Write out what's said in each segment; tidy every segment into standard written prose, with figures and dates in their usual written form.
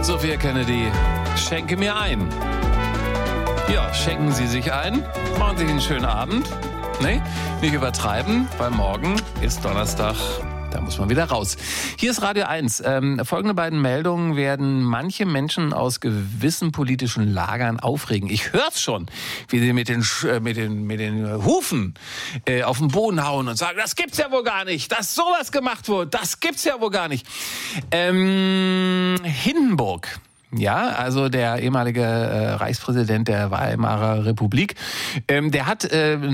Sophia Kennedy, schenke mir ein. Ja, schenken Sie sich ein, machen Sie einen schönen Abend. Nee, nicht übertreiben, weil morgen ist Donnerstag. Da muss man wieder raus. Hier ist Radio 1. Folgende beiden Meldungen werden manche Menschen aus gewissen politischen Lagern aufregen. Ich hör's schon, wie sie mit den Hufen auf den Boden hauen und sagen, das gibt's ja wohl gar nicht, dass sowas gemacht wurde, das gibt's ja wohl gar nicht. Hindenburg. Ja, also der ehemalige Reichspräsident der Weimarer Republik, der hat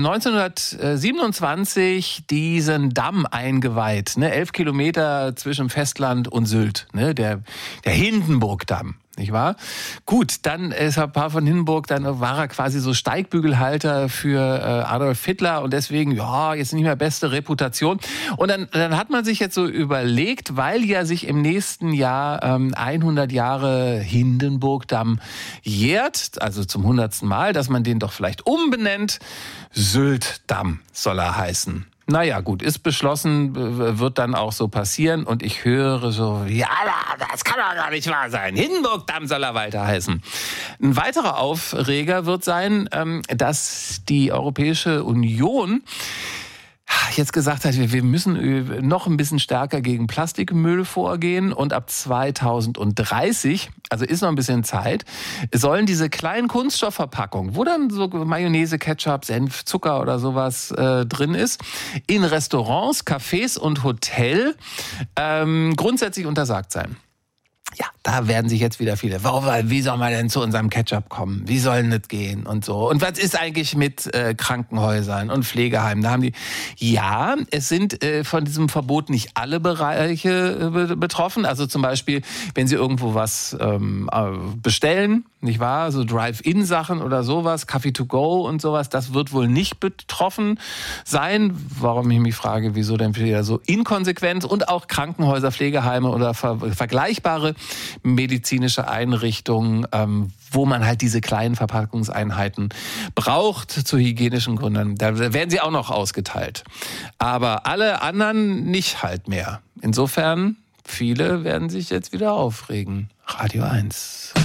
1927 diesen Damm eingeweiht, ne, 11 Kilometer zwischen Festland und Sylt, ne, der Hindenburgdamm. Nicht wahr? Gut, dann ist ein paar von Hindenburg, dann war er quasi so Steigbügelhalter für Adolf Hitler und deswegen, ja, jetzt nicht mehr beste Reputation. Und dann hat man sich jetzt so überlegt, weil ja sich im nächsten Jahr 100 Jahre Hindenburgdamm jährt, also zum 100. Mal, dass man den doch vielleicht umbenennt. Syltdamm soll er heißen. Naja, gut, ist beschlossen, wird dann auch so passieren. Und ich höre so, ja, das kann doch gar nicht wahr sein. Hindenburgdamm soll er weiter heißen. Ein weiterer Aufreger wird sein, dass die Europäische Union jetzt gesagt hat, wir müssen noch ein bisschen stärker gegen Plastikmüll vorgehen und ab 2030, also ist noch ein bisschen Zeit, sollen diese kleinen Kunststoffverpackungen, wo dann so Mayonnaise, Ketchup, Senf, Zucker oder sowas drin ist, in Restaurants, Cafés und Hotel grundsätzlich untersagt sein. Ja, da werden sich jetzt wieder viele, wie soll man denn zu unserem Ketchup kommen? Wie soll denn das gehen und so? Und was ist eigentlich mit Krankenhäusern und Pflegeheimen? Da haben die, ja, es sind von diesem Verbot nicht alle Bereiche betroffen. Also zum Beispiel, wenn Sie irgendwo was bestellen, nicht wahr? So Drive-In-Sachen oder sowas, Coffee to go und sowas, das wird wohl nicht betroffen sein. Warum ich mich frage, wieso denn wieder so inkonsequent? Und auch Krankenhäuser, Pflegeheime oder vergleichbare medizinische Einrichtungen, wo man halt diese kleinen Verpackungseinheiten braucht zu hygienischen Gründen. Da werden sie auch noch ausgeteilt. Aber alle anderen nicht halt mehr. Insofern, viele werden sich jetzt wieder aufregen. Radio 1.